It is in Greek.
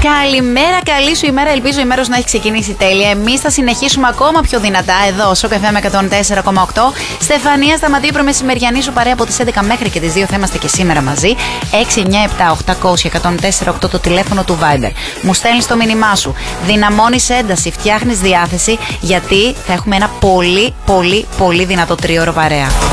Καλημέρα, καλή σου ημέρα. Ελπίζω η μέρα σου να έχει ξεκινήσει τέλεια. Εμείς θα συνεχίσουμε ακόμα πιο δυνατά εδώ στο Καφέ με 104,8. Στεφανία Σταματίου, προμεσημεριανή σου παρέα από τις 11 μέχρι και τις 2. Θα είμαστε και σήμερα μαζί. 697-800-1048 το τηλέφωνο του Viber. Μου στέλνεις το μήνυμά σου. Δυναμώνεις ένταση, φτιάχνεις διάθεση, γιατί θα έχουμε ένα πολύ δυνατό τρίωρο παρέα.